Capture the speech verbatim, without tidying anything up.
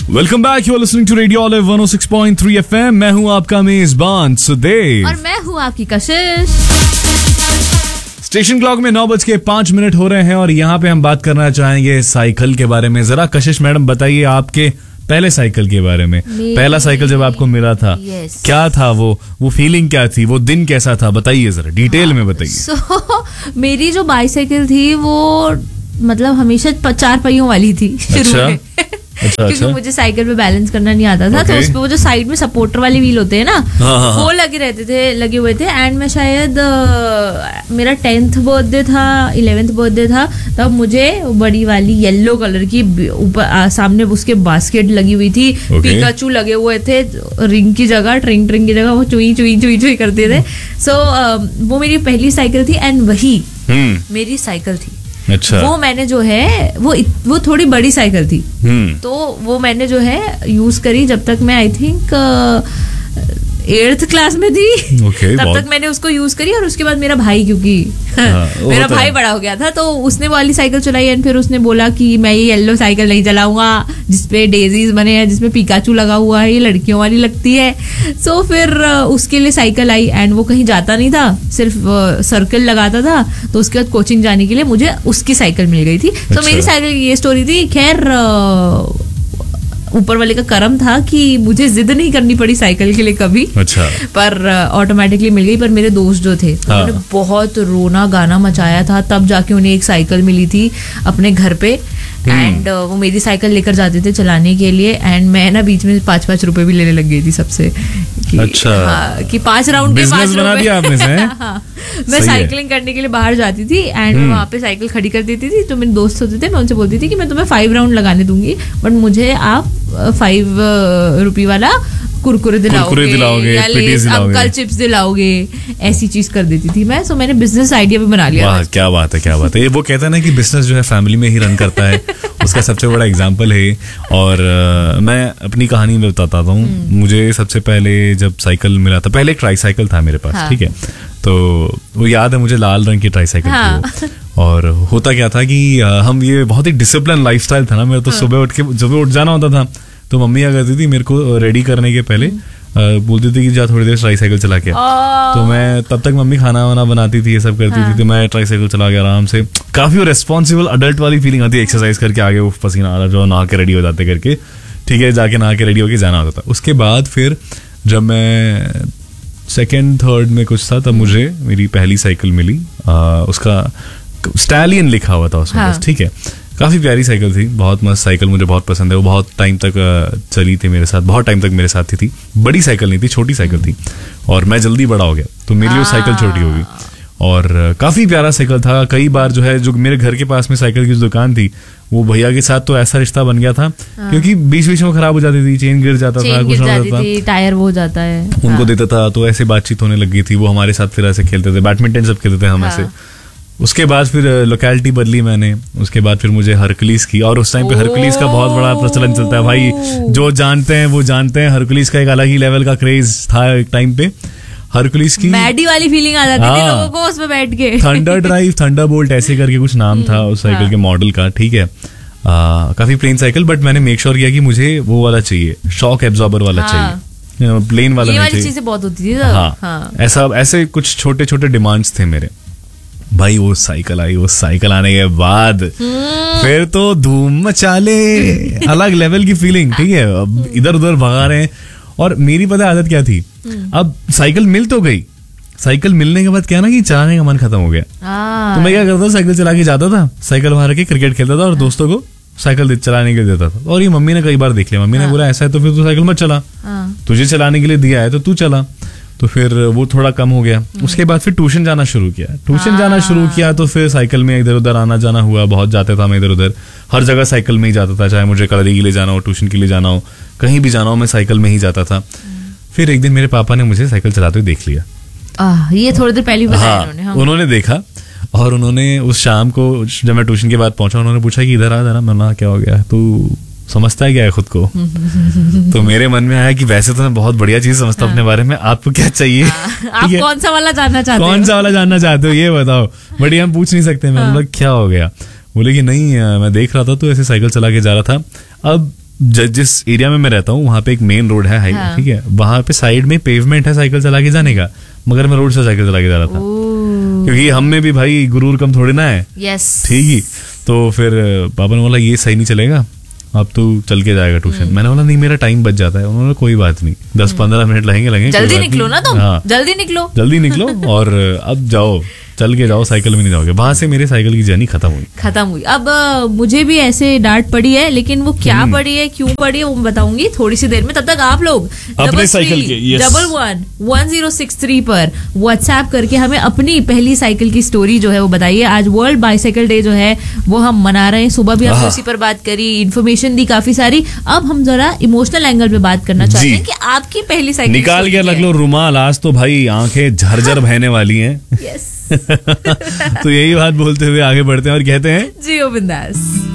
Welcome back, you are listening to radio olive one O six point three FM. मैं हूं आपका मेजबान सुदेव और मैं हूं आपकी कशिश। स्टेशन क्लॉक में नौ बज के पांच मिनट हो रहे हैं और यहाँ पे हम बात करना चाहेंगे साइकिल के बारे में। जरा कशिश मैडम बताइए आपके पहले साइकिल के बारे में। पहला साइकिल जब आपको मिला था, yes. क्या था वो वो फीलिंग क्या थी, वो दिन कैसा था, बताइए जरा डिटेल में बताइए। so, मेरी जो बाइसाइकिल थी वो मतलब हमेशा चार पहियों वाली थी शुरू अच्छा? में अच्छा, क्योंकि अच्छा? मुझे साइकिल पे बैलेंस करना नहीं आता था, okay. तो उसपे वो जो साइड में सपोर्टर वाले व्हील होते हैं ना, हाँ, हाँ, वो लगे रहते थे लगे हुए थे। एंड मैं शायद uh, मेरा टेंथ बर्थडे था, इलेवेंथ बर्थडे था, तब मुझे बड़ी वाली येलो कलर की ऊपर सामने उसके बास्केट लगी हुई थी, okay. पिकाचू लगे हुए थे रिंग की जगह, ट्रिंग ट्रिंग की जगह वो चुई चुई चुई चुई करते थे। सो so, uh, वो मेरी पहली साइकिल थी एंड वही मेरी साइकिल थी। अच्छा। वो मैंने जो है वो वो थोड़ी बड़ी साइकिल थी, तो वो मैंने जो है यूज करी जब तक मैं आई थिंक एट्थ क्लास में थी। okay, तब तक मैंने उसको यूज करी। और उसके बाद मेरा भाई, क्योंकि हाँ, मेरा भाई है। बड़ा हो गया था, तो उसने वाली साइकिल चलाई एंड फिर उसने बोला कि मैं ये येलो साइकिल नहीं चलाऊंगा जिसपे डेजीज बने हैं, जिसमें पिकाचू लगा हुआ है, ये लड़कियों वाली लगती है। सो फिर उसके लिए साइकिल आई एंड वो कहीं जाता नहीं था, सिर्फ सर्कल लगाता था। तो उसके बाद कोचिंग जाने के लिए मुझे उसकी साइकिल मिल गई थी। तो मेरी साइकिल की ये स्टोरी थी। खैर ऊपर वाले का करम था कि मुझे जिद नहीं करनी पड़ी साइकिल के लिए कभी। अच्छा। पर ऑटोमेटिकली मिल गई। पर मेरे दोस्त जो थे हाँ। उन्होंने बहुत रोना गाना मचाया था, तब जाके उन्हें एक साइकिल मिली थी अपने घर पे। एंड uh, वो मेरी साइकिल लेकर जाते थे चलाने के लिए एंड मैं ना बीच में पाँच पाँच रुपए भी लेने लग गई थी सबसे कि, अच्छा। हाँ, कि पांच राउंड के पाँच बना दिया आपने से? हाँ, मैं साइकिलिंग करने के लिए बाहर जाती थी एंड वहाँ पे साइकिल खड़ी कर देती थी। तो मेरे दोस्त होते थे, मैं उनसे बोलती थी कि मैं तुम्हें फाइव राउंड लगाने दूंगी, बट मुझे आप फाइव रुपी वाला कुरकुरे दिलाओगे, दिलाओगे या लेस अंकल चिप्स दिलाओगे, ऐसी चीज कर देती थी मैं। सो मैंने बिजनेस आइडिया भी बना लिया। वाह, क्या बात है, क्या बात है। ये वो कहता है ना कि बिजनेस जो है फैमिली में ही रन करता है, उसका सबसे बड़ा एग्जांपल है। और uh, मैं अपनी कहानी में बताता हूँ। मुझे सबसे पहले जब साइकिल मिला था, पहले एक ट्राई साइकिल था मेरे पास, ठीक है। तो वो याद है मुझे, लाल रंग की ट्राई साइकिल थी। और होता क्या था कि हम ये बहुत ही डिसिप्लिन लाइफस्टाइल था ना मेरा। तो सुबह उठ के जब उठ जाना होता था तो मम्मी क्या करती थी, मेरे को रेडी करने के पहले बोलती थी कि जा थोड़ी देर ट्राई साइकिल चला के। तो मैं तब तक मम्मी खाना वाना बनाती थी, ये सब करती हाँ। थी। तो मैं ट्राई साइकिल चला के आराम से, काफी रेस्पॉन्सिबल अडल्ट वाली फीलिंग आती है। एक्सरसाइज करके आगे वो पसीना आ रहा, जो नहा के रेडी हो जाते करके, ठीक है, जाके नहा के रेडी होके जाना होता था। उसके बाद फिर जब मैं सेकेंड थर्ड में कुछ था, तब मुझे मेरी पहली साइकिल मिली। आ, उसका स्टैलियन लिखा हुआ था उसमें, हाँ। ठीक है। काफ़ी प्यारी साइकिल थी, बहुत मस्त साइकिल, मुझे बहुत पसंद है। वो बहुत टाइम तक चली थी मेरे साथ, बहुत टाइम तक मेरे साथ ही थी। बड़ी साइकिल नहीं थी, छोटी साइकिल थी। और मैं जल्दी बड़ा हो गया तो मेरी वो साइकिल छोटी हो गई। और काफ़ी प्यारा साइकिल था। कई बार जो है, जो मेरे घर के पास में साइकिल की दुकान थी, वो भैया के साथ तो ऐसा रिश्ता बन गया था क्योंकि बीच बीच में खराब हो जाती थी, चेन गिर जाता था, कुछ ना होता था, टायर वो हो जाता है, उनको देता था। तो ऐसे बातचीत होने लगी थी। वो हमारे साथ फिर ऐसे खेलते थे, बैडमिंटन सब खेलते थे हम ऐसे। उसके बाद फिर लोकेलिटी बदली मैंने। उसके बाद फिर मुझे हरकुलिस की, और उस टाइम पे हरकुलिस का बहुत बड़ा प्रचलन चलता है भाई। जो जानते हैं वो जानते हैं, हरकुलिस का एक अलग ही लेवल का क्रेज था एक टाइम पे। हरकुलिस की मैडी वाली फीलिंग आ जाती थी लोगों को उसमें बैठ के। थंडर ड्राइव, थंडर बोल्ट ऐसे करके कुछ नाम था उस साइकिल के मॉडल का, ठीक है। काफी प्लेन साइकिल, बट मैंने मेक श्योर किया कि मुझे वो वाला चाहिए, शॉक एब्जॉर्बर वाला चाहिए, प्लेन वाला नहीं चाहिए। चीजें बहुत होती थी। हाँ, ऐसा ऐसे कुछ छोटे छोटे डिमांड्स थे मेरे। भाई वो साइकिल आई, वो साइकिल आने के बाद फिर तो धूम मचा ले, अलग लेवल की फीलिंग, ठीक है। अब इधर उधर भगा रहे हैं। और मेरी पता आदत क्या थी, अब साइकिल मिल तो गई, साइकिल मिलने के बाद क्या ना कि चलाने का मन खत्म हो गया। तो मैं क्या करता था, साइकिल चला के जाता था, साइकिल वहां रख के क्रिकेट खेलता था और दोस्तों को साइकिल चलाने के लिए देता था। और ये मम्मी ने कई बार देख लिया, मम्मी ने बोला ऐसा है तो फिर तू साइकिल मत चला, तुझे चलाने के लिए दिया है तो तू चला। तो फिर वो थोड़ा कम हो गया। उसके बाद फिर ट्यूशन जाना शुरू किया, ट्यूशन जाना शुरू किया तो फिर साइकिल में इधर उधर आना जाना हुआ, बहुत जाता था मैं इधर उधर, हर जगह साइकिल में ही जाता था, चाहे मुझे कलरी के लिए जाना हो, ट्यूशन के लिए जाना हो, कहीं भी जाना हो, मैं साइकिल में ही जाता था। फिर एक दिन मेरे पापा ने मुझे साइकिल चलाते हुए देख लिया। आ, ये थोड़ी देर पहले बताया हाँ, उन्होंने, हाँ। उन्होंने देखा और उन्होंने उस शाम को जब मैं ट्यूशन के बाद पहुंचा, उन्होंने पूछा कि इधर आ जरा। मैंने क्या हो गया, तू समझता है क्या है खुद को? तो मेरे मन में आया कि वैसे तो मैं बहुत बढ़िया चीज समझता हूँ अपने बारे में, आपको क्या चाहिए? आप कौन सा वाला जानना चाहते हो? कौन सा वाला जानना चाहते हो ये बताओ। बट हम पूछ नहीं सकते। मैं बोला क्या हो गया? बोले कि नहीं मैं देख रहा था तो ऐसे साइकिल चला के जा रहा था। अब ज- जिस एरिया में मैं रहता हूँ वहाँ पे एक मेन रोड है हाईवे, हाँ। ठीक है, वहाँ पे साइड में पेवमेंट है साइकिल चला के जाने का, मगर मैं रोड से साइकिल चला के जा रहा था, क्योंकि हम में भी भाई गुरूर कम थोड़ी ना है, यस ठीक ही। तो फिर पापा ने बोला ये सही नहीं चलेगा, अब तू चल के जाएगा ट्यूशन। मैंने बोला नहीं मेरा टाइम बच जाता है। उन्होंने कोई बात नहीं, दस पंद्रह मिनट लगेंगे लगेंगे जल्दी निकलो ना तुम, हाँ जल्दी निकलो जल्दी निकलो और अब जाओ, चल के जाओ, साइकिल में नहीं जाओगे। वहां से मेरे साइकिल की जर्नी खत्म हुई खत्म हुई। अब अ, मुझे भी ऐसे डांट पड़ी है, लेकिन वो क्या पड़ी है, क्यों पड़ी है, वो मैं बताऊंगी थोड़ी सी देर में। तब तक आप लोग अपने साइकिल के yes. Double one one zero six three पर व्हाट्सएप करके हमें अपनी पहली साइकिल की स्टोरी जो है वो बताइए। आज वर्ल्ड बाइसाइकिल डे जो है वो हम मना रहे हैं, सुबह भी हमने उसी पर बात करी, इन्फॉर्मेशन दी काफी सारी। अब हम जरा इमोशनल एंगल पे बात करना चाहते हैं कि आपकी पहली साइकिल निकाल के रख लो रुमाल, आज तो भाई आंखें झरझर बहने वाली हैं। यस तो यही बात बोलते हुए आगे बढ़ते हैं और कहते हैं जियो बिंदास।